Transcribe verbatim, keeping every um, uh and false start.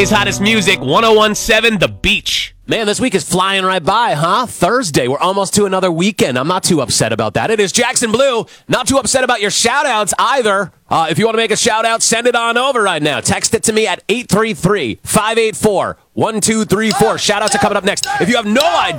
Hottest music, one oh one seven The Beach. Man, this week is flying right by, huh? Thursday. We're almost to another weekend. I'm not too upset about that. It is Jackson Blue. Not too upset about your shout-outs either. Uh, if you want to make a shout-out, send it on over right now. Text it to me at eight three three, five eight four, one two three four. Shout-outs are coming up next. If you have no idea